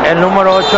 El número 8.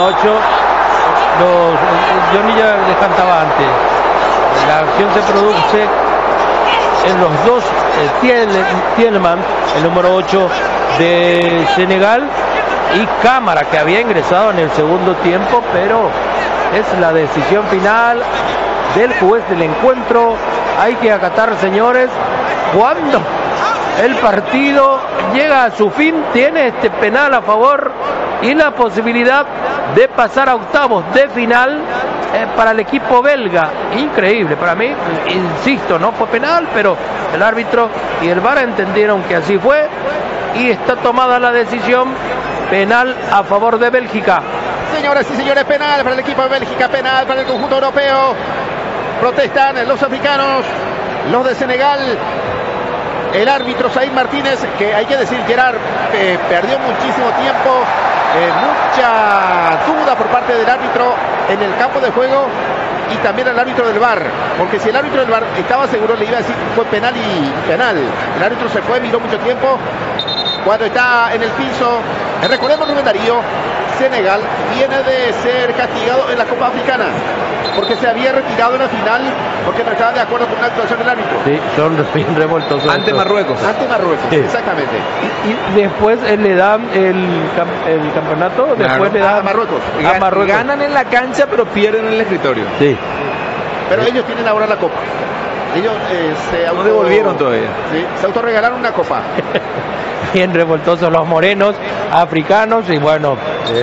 Johnny ya les cantaba antes. La acción se produce en los dos Tielemans, el número 8 de Senegal, y Cámara, que había ingresado en el segundo tiempo, pero es la decisión final del juez del encuentro. Hay que acatar, señores, cuando el partido llega a su fin, tiene este penal a favor y la posibilidad de pasar a octavos de final para el equipo belga. Increíble, para mí, insisto, no fue penal, pero el árbitro y el VAR entendieron que así fue y está tomada la decisión penal a favor de Bélgica. Señoras y señores, penal para el equipo de Bélgica, penal para el conjunto europeo. Protestan los africanos, los de Senegal. El árbitro Said Martínez, que hay que decir que perdió muchísimo tiempo, mucha duda por parte del árbitro en el campo de juego y también el árbitro del VAR, porque si el árbitro del VAR estaba seguro le iba a decir fue penal y penal. El árbitro se fue, miró mucho tiempo. Cuando está en el piso, recordemos, Rubén Darío, Senegal viene de ser castigado en la Copa Africana porque se había retirado en la final porque no estaba de acuerdo con una actuación del árbitro. Sí, son bien revoltosos. Ante Marruecos. Ante Marruecos, sí. Exactamente. Y después le dan el campeonato, después le dan a Marruecos. Ganan en la cancha, pero pierden en el escritorio. Sí. Pero ellos tienen ahora la copa. Ellos no devolvieron todavía. Sí, se autorregalaron una copa. Bien revoltosos los morenos africanos y bueno,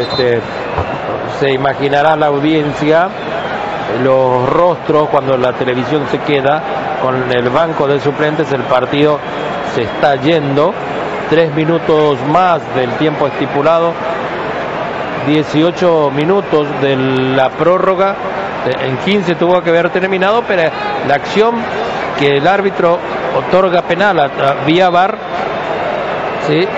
se imaginará la audiencia los rostros cuando la televisión se queda con el banco de suplentes. El partido se está yendo, 3 minutos más del tiempo estipulado, 18 minutos de la prórroga, en 15 tuvo que haber terminado, pero la acción que el árbitro otorga penal vía VAR, sí,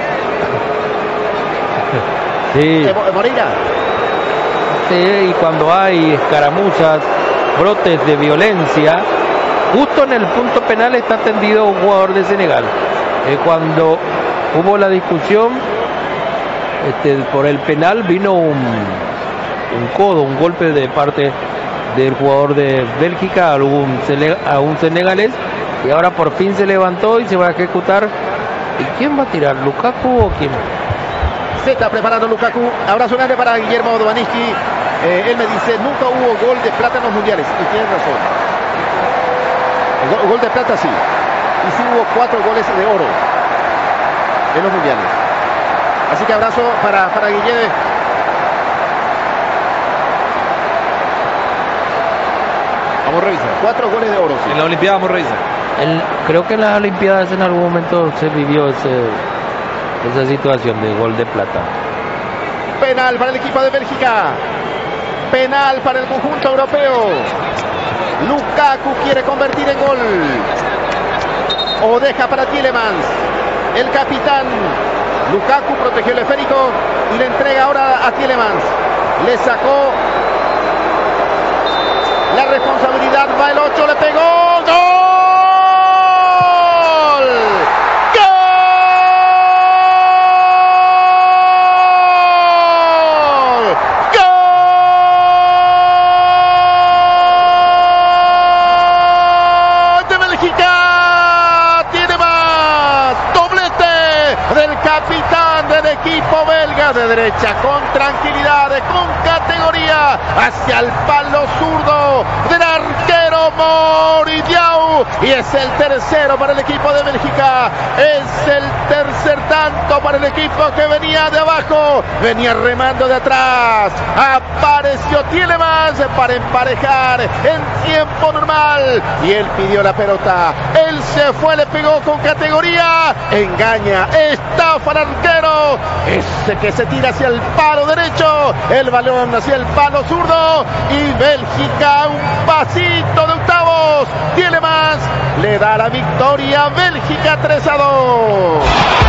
Moreira. Sí, y cuando hay escaramuzas, brotes de violencia, justo en el punto penal está tendido un jugador de Senegal. Cuando hubo la discusión por el penal, vino un codo, un golpe de parte del jugador de Bélgica a un senegalés, y ahora por fin se levantó y se va a ejecutar. ¿Y quién va a tirar? ¿Lukaku o quién? Se está preparando Lukaku. Abrazo grande para Guillermo Dovaniski. Él me dice, nunca hubo gol de plata en los mundiales. Y tiene razón. El gol de plata sí. Y sí hubo 4 goles de oro en los mundiales. Así que abrazo para Guillermo. Vamos a revisar. 4 goles de oro. Sí. En la Olimpiada vamos a revisar. Creo que en las Olimpiadas en algún momento se vivió esa situación de gol de plata. Penal para el equipo de Bélgica. Penal para el conjunto europeo. Lukaku quiere convertir en gol. O deja para Tielemans. El capitán. Lukaku protegió el esférico y le entrega ahora a Tielemans. Le sacó la responsabilidad. Va el 8, le pegó. ¡Gol! Equipo belga de derecha, con tranquilidad, con categoría, hacia el palo zurdo del arquero Mori Diaw, y es el tercero para el equipo de Bélgica. Es el tercer tanto para el equipo que venía de abajo, venía remando de atrás. Apareció Tielemans para emparejar en tiempo normal y él pidió la pelota. Él se fue, le pegó con categoría, engaña, estafa al arquero. Ese que se tira hacia el palo derecho, el balón hacia el palo zurdo, y Bélgica un pasito de octavos. Tielemans le da la victoria a Bélgica 3-2.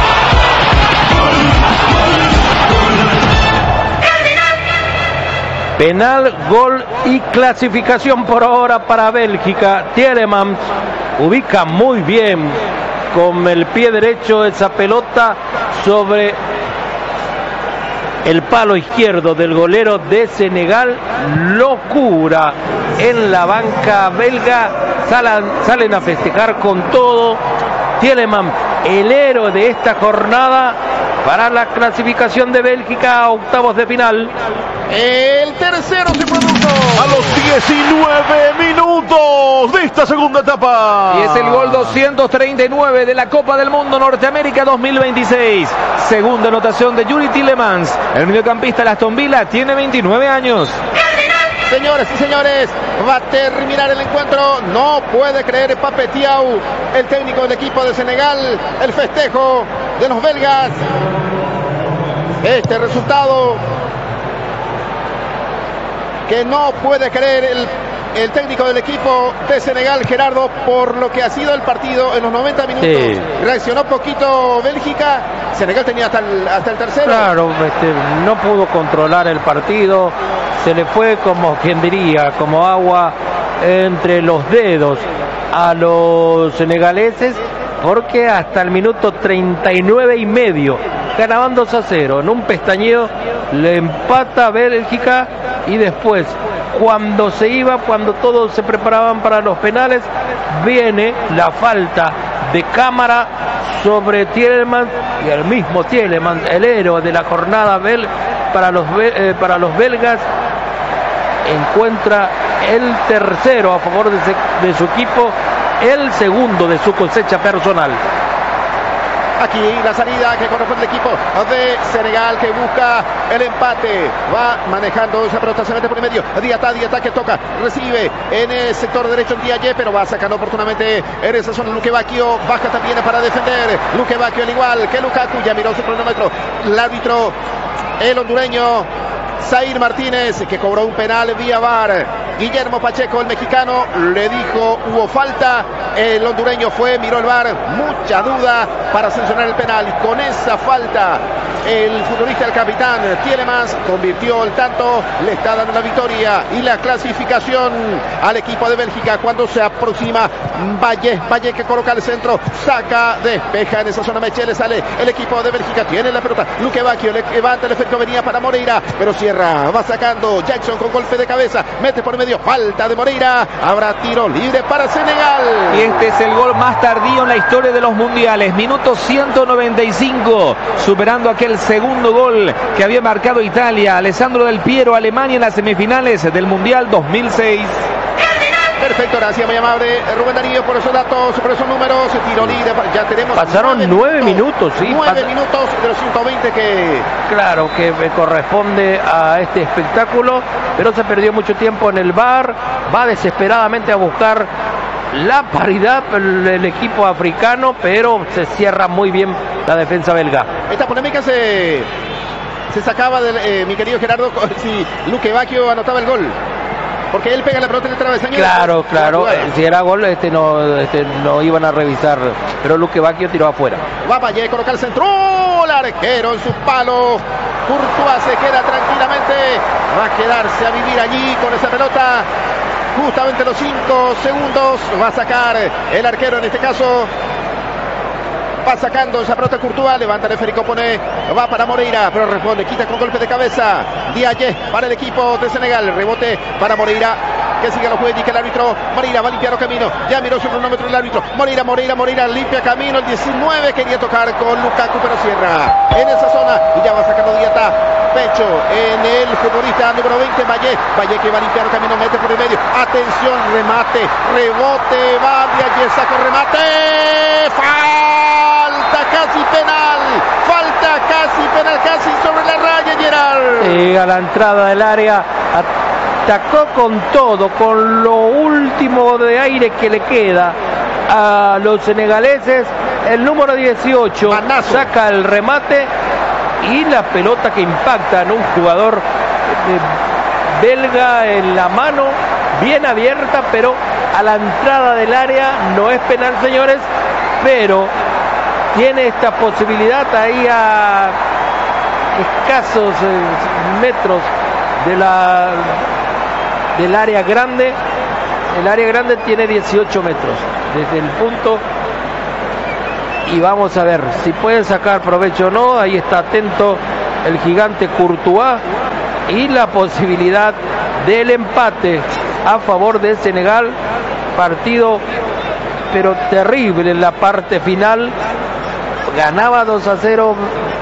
Penal, gol y clasificación por ahora para Bélgica. Tielemans ubica muy bien con el pie derecho esa pelota sobre el palo izquierdo del golero de Senegal. Locura en la banca belga, salen a festejar con todo. Tielemans, el héroe de esta jornada para la clasificación de Bélgica a octavos de final. El tercero se produjo a los 19 minutos de esta segunda etapa. Y es el gol 239 de la Copa del Mundo Norteamérica 2026. Segunda anotación de Youri Tielemans. El mediocampista de Aston Villa tiene 29 años. Señores y señores, va a terminar el encuentro. No puede creer Pape Thiaw, el técnico del equipo de Senegal, el festejo de los belgas. Este resultado que no puede creer el técnico del equipo de Senegal, Gerardo, por lo que ha sido el partido en los 90 minutos. Sí. Reaccionó poquito Bélgica. Senegal tenía hasta el tercero. Claro, no pudo controlar el partido. Se le fue, como quien diría, como agua entre los dedos a los senegaleses, porque hasta el minuto 39 y medio ganaban 2-0. En un pestañeo le empata Bélgica y después, cuando todos se preparaban para los penales, viene la falta de cámara sobre Tielemans, y el mismo Tielemans, el héroe de la jornada para los belgas, encuentra el tercero a favor de su equipo, el segundo de su cosecha personal. Aquí la salida que corresponde al equipo de Senegal, que busca el empate. Va manejando esa pelota, se mete por el medio. Diata que toca, recibe en el sector derecho en Diaye, pero va sacando oportunamente en esa zona. Luque Bacchio baja también para defender. Luque Bacchio al igual que Lukaku, ya miró su cronómetro. El árbitro, el hondureño Zair Martínez, que cobró un penal vía VAR. Guillermo Pacheco, el mexicano, le dijo hubo falta. El hondureño miró el VAR, mucha duda para sancionar el penal. Y con esa falta, el futbolista, el capitán Tielemans, convirtió el tanto, le está dando la victoria y la clasificación al equipo de Bélgica. Cuando se aproxima Valle que coloca el centro, saca, despeja en esa zona. Mechele, sale el equipo de Bélgica, tiene la pelota. Luque Bacchio levanta el efecto, venía para Moreira, pero cierra, va sacando Jackson con golpe de cabeza, mete por medio, falta de Moreira, habrá tiro libre para Senegal. Y este es el gol más tardío en la historia de los mundiales, minuto 195, superando aquel segundo gol que había marcado Italia. Alessandro Del Piero, Alemania, en las semifinales del Mundial 2006. Perfecto, gracias, muy amable Rubén Darío por esos datos, por esos números. Tiro libre, ya tenemos. Pasaron 9 minutos, sí. 9 minutos de los 120 que. Claro, que corresponde a este espectáculo, pero se perdió mucho tiempo en el VAR. Va desesperadamente a buscar la paridad el equipo africano, pero se cierra muy bien la defensa belga. Esta polémica se sacaba de mi querido Gerardo, si Luque Bacchio anotaba el gol. Porque él pega la pelota en el travesaño. Claro, si era gol no iban a revisar, pero Luque Bacchio tiró afuera. Va Valle, coloca el centro, el arquero en su palo. Courtois se queda tranquilamente, va a quedarse a vivir allí con esa pelota. Justamente los 5 segundos va a sacar el arquero, en este caso va sacando esa pelota Courtois, levanta el esférico, va para Moreira, pero responde, quita con golpe de cabeza. Diaye para el equipo de Senegal, rebote para Moreira, que siga los jueces, indica el árbitro. Moreira va a limpiar el camino, ya miró su cronómetro el árbitro. Moreira limpia camino, el 19 quería tocar con Lukaku, pero cierra en esa zona y ya va sacando Diata. Pecho en el futbolista número 20, Valle que va a limpiar el camino, mete por el medio, atención, remate, rebote, va Diaye, saca el remate, falta casi penal, casi sobre la raya, Gerard. A la entrada del área, atacó con todo, con lo último de aire que le queda a los senegaleses. El número 18 Manazo. Saca el remate y la pelota que impacta en un jugador belga en la mano, bien abierta, pero a la entrada del área. No es penal, señores, pero tiene esta posibilidad ahí a escasos metros del área grande. El área grande tiene 18 metros desde el punto, y vamos a ver si pueden sacar provecho o no. Ahí está atento el gigante Courtois y la posibilidad del empate a favor de Senegal. Partido pero terrible en la parte final. Ganaba 2-0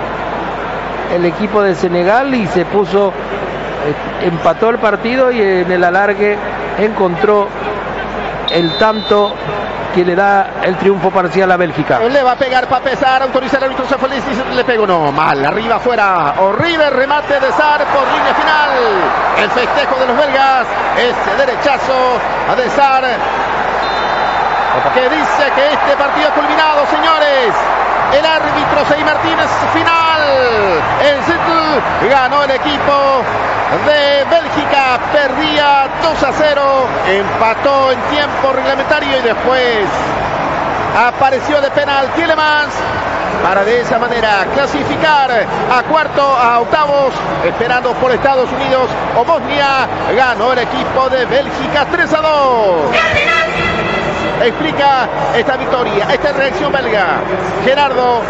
el equipo de Senegal y se puso, empató el partido y en el alargue encontró el tanto que le da el triunfo parcial a Bélgica. Le va a pegar para pesar, autoriza el árbitro, se feliz y le pegó, no, mal, arriba, afuera, horrible remate de Sarr por línea final. El festejo de los belgas, ese derechazo de Sarr, que dice que este partido ha culminado, señores. El árbitro Sey Martínez, final. El Seattle ganó el equipo de Bélgica, perdía 2-0, empató en tiempo reglamentario y después apareció de penal Tielemans para de esa manera clasificar a octavos, esperando por Estados Unidos o Bosnia. Ganó el equipo de Bélgica 3-2. Explica esta victoria, esta reacción belga, Gerardo,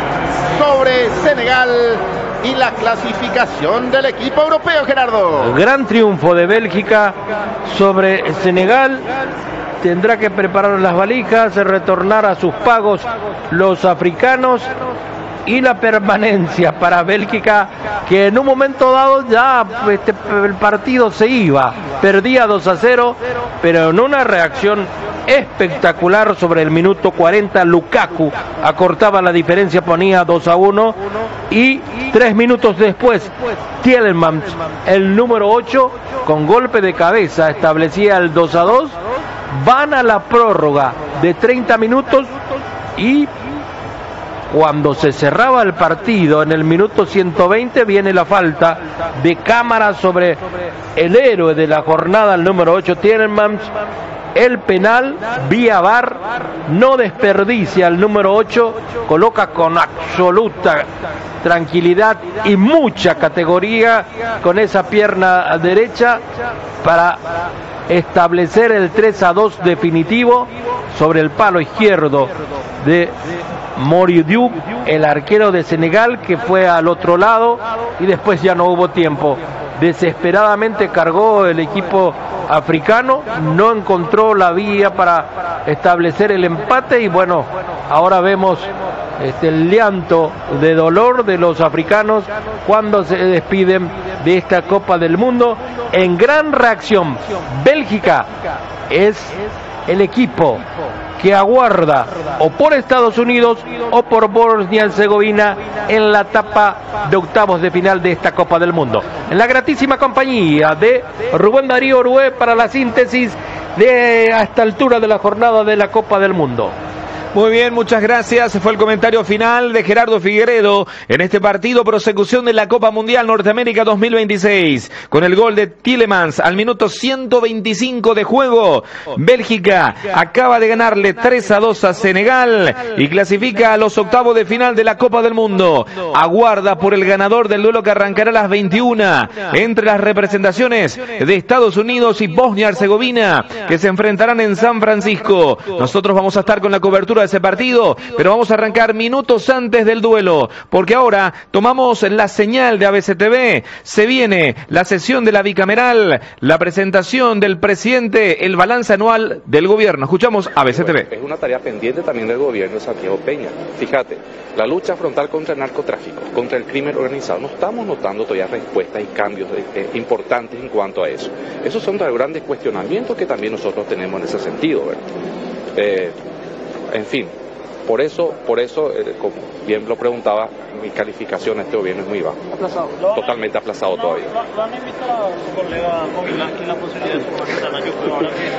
sobre Senegal y la clasificación del equipo europeo, Gerardo. Gran triunfo de Bélgica sobre Senegal. Tendrá que preparar las valijas, retornar a sus pagos los africanos y la permanencia para Bélgica, que en un momento dado ya el partido se iba, perdía 2-0, pero en una reacción espectacular sobre el minuto 40, Lukaku acortaba la diferencia, ponía 2-1 y 3 minutos después Tielemans, el número 8, con golpe de cabeza establecía el 2-2. Van a la prórroga de 30 minutos y cuando se cerraba el partido en el minuto 120 viene la falta de cámara sobre el héroe de la jornada, el número 8, Tielemans. El penal vía VAR no desperdicia el número 8, coloca con absoluta tranquilidad y mucha categoría con esa pierna derecha para establecer el 3-2 definitivo sobre el palo izquierdo de Moridiu, el arquero de Senegal, que fue al otro lado y después ya no hubo tiempo. Desesperadamente cargó el equipo africano, no encontró la vía para establecer el empate y bueno, ahora vemos el llanto de dolor de los africanos cuando se despiden de esta Copa del Mundo. En gran reacción, Bélgica es el equipo que aguarda o por Estados Unidos o por Bosnia-Herzegovina en la etapa de octavos de final de esta Copa del Mundo. En la gratísima compañía de Rubén Darío Orué para la síntesis de a esta altura de la jornada de la Copa del Mundo. Muy bien, muchas gracias. Fue el comentario final de Gerardo Figueredo en este partido, prosecución de la Copa Mundial Norteamérica 2026. Con el gol de Tielemans al minuto 125 de juego. Bélgica acaba de ganarle 3-2 a Senegal y clasifica a los octavos de final de la Copa del Mundo. Aguarda por el ganador del duelo que arrancará a las 21 entre las representaciones de Estados Unidos y Bosnia-Herzegovina, que se enfrentarán en San Francisco. Nosotros vamos a estar con la cobertura de ese partido, pero vamos a arrancar minutos antes del duelo, porque ahora tomamos la señal de ABC TV. Se viene la sesión de la bicameral, la presentación del presidente, el balance anual del gobierno. Escuchamos ABC TV. Es una tarea pendiente también del gobierno de Santiago Peña. Fíjate, la lucha frontal contra el narcotráfico, contra el crimen organizado, no estamos notando todavía respuestas y cambios importantes en cuanto a eso. Esos son los grandes cuestionamientos que también nosotros tenemos en ese sentido, ¿verdad? En fin, por eso, como bien lo preguntaba, mi calificación a este gobierno es muy baja. ¿Aplazado? Totalmente aplazado todavía. ¿Lo han invitado a su colega Covilaski en la posibilidad de formalizar la Juve ahora que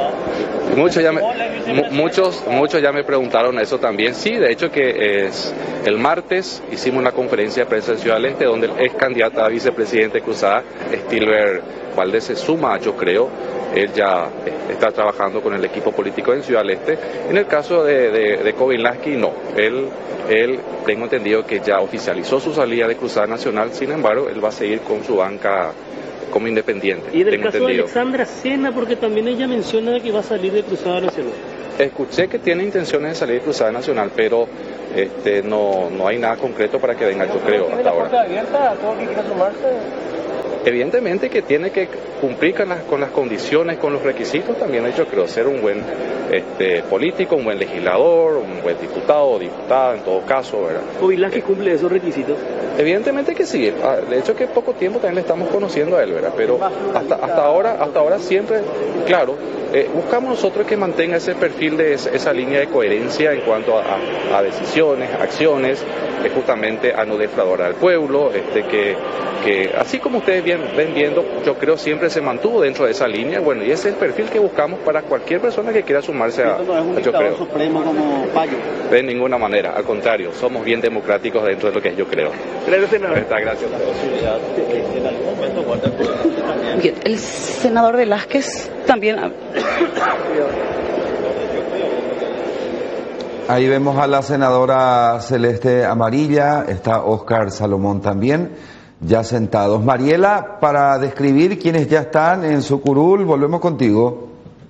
está acusada? Muchos ya me preguntaron eso también. Sí, de hecho que el martes hicimos una conferencia de prensa en Ciudad del Este donde el ex candidato a vicepresidente cruzada, Stilber Valdés, se suma, yo creo. Él ya está trabajando con el equipo político en Ciudad del Este. En el caso de Kovilaski, no. Él, tengo entendido que ya oficializó su salida de Cruzada Nacional, sin embargo, él va a seguir con su banca como independiente. Y en el caso de Alexandra Sena, porque también ella menciona que va a salir de Cruzada Nacional. Escuché que tiene intenciones de salir de Cruzada Nacional, pero no hay nada concreto para que venga, yo creo, hasta ahora. ¿Tiene la puerta abierta a todo el que quiera sumarse? Evidentemente que tiene que cumplir con las condiciones, con los requisitos también, yo creo, ser un buen político, un buen legislador, un buen diputado o diputada en todo caso, ¿verdad? ¿Covilhã que cumple esos requisitos? Evidentemente que sí, de hecho que poco tiempo también le estamos conociendo a él, ¿verdad? Pero hasta ahora siempre, claro, buscamos nosotros que mantenga ese perfil de esa línea de coherencia en cuanto a decisiones, acciones, justamente a no defraudar al pueblo, que así como ustedes ven viendo, yo creo siempre se mantuvo dentro de esa línea, bueno, y ese es el perfil que buscamos para cualquier persona que quiera sumarse a, yo creo. Supremo como Payo. De ninguna manera, al contrario, somos bien democráticos dentro de lo que yo creo. Gracias, senador. Gracias. En algún momento, bien, el senador Velázquez también. Ahí vemos a la senadora Celeste Amarilla, está Óscar Salomón también, ya sentados. Mariela, para describir quienes ya están en su curul, volvemos contigo.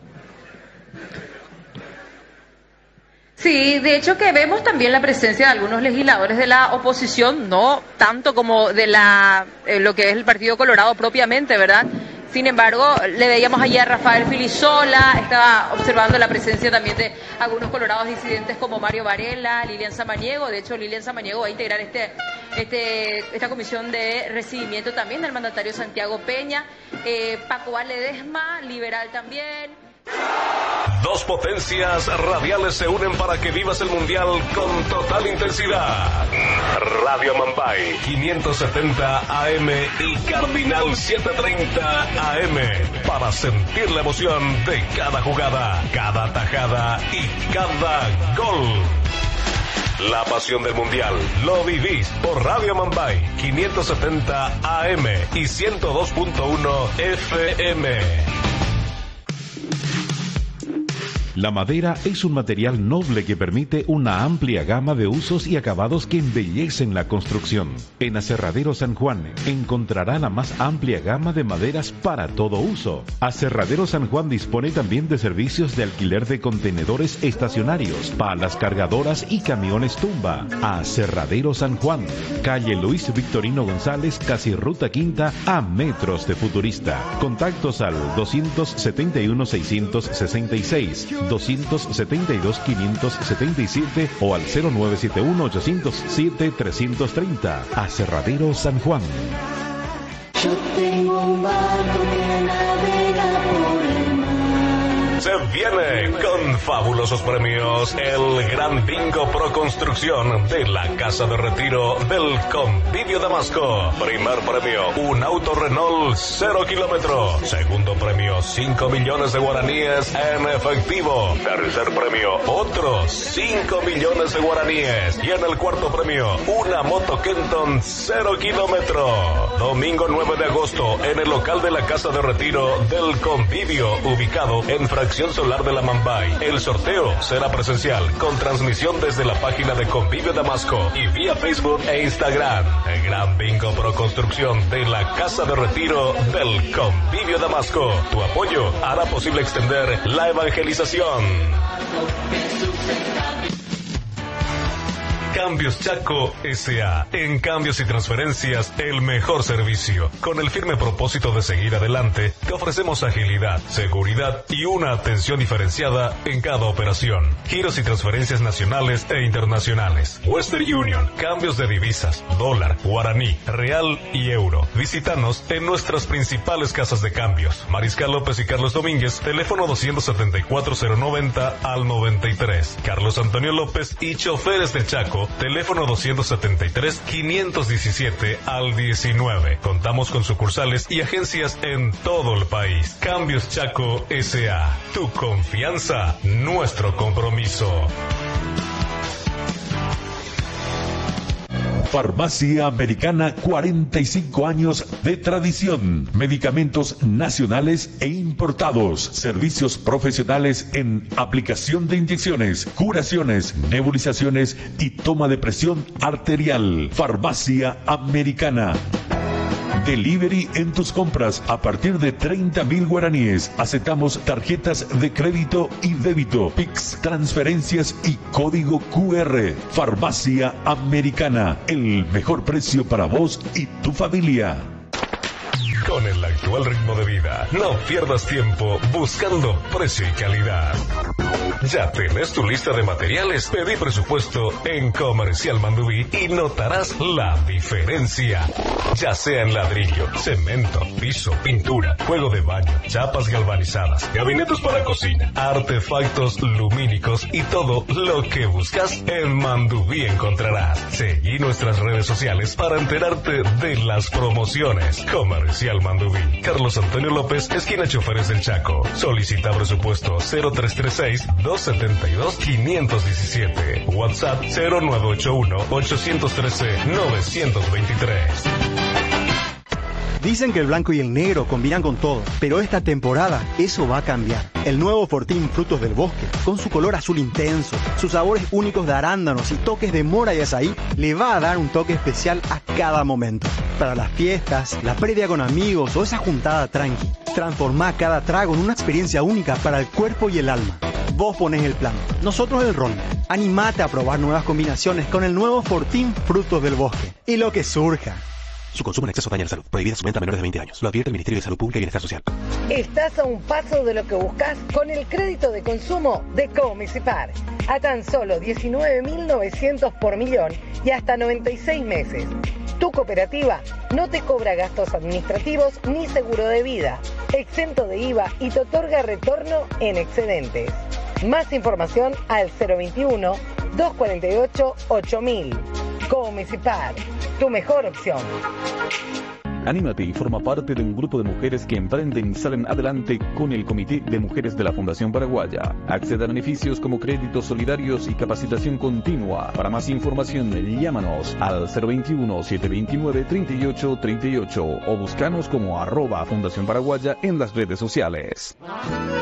Sí, de hecho que vemos también la presencia de algunos legisladores de la oposición, no tanto como de lo que es el Partido Colorado propiamente, ¿verdad? Sin embargo, le veíamos allí a Rafael Filisola, estaba observando la presencia también de algunos colorados disidentes como Mario Varela, Lilian Samaniego. De hecho, Lilian Samaniego va a integrar esta comisión de recibimiento también del mandatario Santiago Peña. Paco Ledesma, liberal también. Dos potencias radiales se unen para que vivas el Mundial con total intensidad. Radio Mambay 570 AM y Cardinal 730 AM para sentir la emoción de cada jugada, cada tajada y cada gol. La pasión del Mundial lo vivís por Radio Mambay 570 AM y 102.1 FM. La madera es un material noble que permite una amplia gama de usos y acabados que embellecen la construcción. En Aserradero San Juan encontrará la más amplia gama de maderas para todo uso. Aserradero San Juan dispone también de servicios de alquiler de contenedores estacionarios, palas cargadoras y camiones tumba. Aserradero San Juan, calle Luis Victorino González, casi Ruta Quinta, a metros de Futurista. Contactos al 271-666. 272-577 o al 0971-807-330. Aserradero San Juan. Yo tengo un barco que navega por el mar. Se viene con fabulosos premios el Gran Bingo Pro Construcción de la Casa de Retiro del Convivio Damasco. Primer premio, un auto Renault 0 kilómetros. Segundo premio, 5 millones de guaraníes en efectivo. Tercer premio, otros 5 millones de guaraníes. Y en el cuarto premio, una moto Kenton 0 kilómetros. Domingo 9 de agosto en el local de la Casa de Retiro del Convivio, ubicado en Fracción Solar de la Mambay. El sorteo será presencial con transmisión desde la página de Convivio Damasco y vía Facebook e Instagram. El Gran Bingo Pro Construcción de la Casa de Retiro del Convivio Damasco. Tu apoyo hará posible extender la evangelización. Cambios Chaco S.A. En cambios y transferencias, el mejor servicio. Con el firme propósito de seguir adelante, te ofrecemos agilidad, seguridad y una atención diferenciada en cada operación. Giros y transferencias nacionales e internacionales. Western Union, cambios de divisas, dólar, guaraní, real y euro. Visítanos en nuestras principales casas de cambios. Mariscal López y Carlos Domínguez, teléfono 274-090 al 93. Carlos Antonio López y Choferes del Chaco, teléfono 273-517 al 19. Contamos con sucursales y agencias en todo el país. Cambios Chaco S.A. Tu confianza, nuestro compromiso. Farmacia Americana, 45 años de tradición. Medicamentos nacionales e importados. Servicios profesionales en aplicación de inyecciones, curaciones, nebulizaciones y toma de presión arterial. Farmacia Americana. Delivery en tus compras a partir de 30.000 guaraníes. Aceptamos tarjetas de crédito y débito, Pix, transferencias y código QR. Farmacia Americana, el mejor precio para vos y tu familia. Con el actual ritmo de vida, no pierdas tiempo buscando precio y calidad. ¿Ya tenés tu lista de materiales? Pedí presupuesto en Comercial Mandubí y notarás la diferencia. Ya sea en ladrillo, cemento, piso, pintura, juego de baño, chapas galvanizadas, gabinetes para cocina, artefactos lumínicos y todo lo que buscas en Mandubí encontrarás. Seguí nuestras redes sociales para enterarte de las promociones. Comercial Mandubí, Carlos Antonio López, esquina Choferes del Chaco. Solicita presupuesto 0336-272-517. WhatsApp 0981-813-923. Dicen que el blanco y el negro combinan con todo, pero esta temporada eso va a cambiar. El nuevo Fortín Frutos del Bosque, con su color azul intenso, sus sabores únicos de arándanos y toques de mora y azaí, le va a dar un toque especial a cada momento. Para las fiestas, la previa con amigos o esa juntada tranqui, transformá cada trago en una experiencia única para el cuerpo y el alma. Vos ponés el plan, nosotros el rol. Animate a probar nuevas combinaciones con el nuevo Fortín Frutos del Bosque. Y lo que surja. Su consumo en exceso daña la salud. Prohibida su venta a menores de 20 años. Lo advierte el Ministerio de Salud Pública y Bienestar Social. Estás a un paso de lo que buscas con el crédito de consumo de Comisipar. A tan solo 19.900 por millón y hasta 96 meses. Tu cooperativa no te cobra gastos administrativos ni seguro de vida. Exento de IVA y te otorga retorno en excedentes. Más información al 021-248-8000. Comisipar, tu mejor opción. Anímate y forma parte de un grupo de mujeres que emprenden y salen adelante con el Comité de Mujeres de la Fundación Paraguaya. Accede a beneficios como créditos solidarios y capacitación continua. Para más información, llámanos al 021-729-3838 o búscanos como @Fundación Paraguaya en las redes sociales.